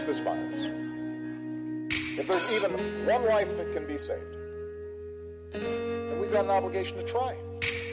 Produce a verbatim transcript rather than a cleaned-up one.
reduce this violence, if there's even one life that can be saved, then we've got an obligation to try.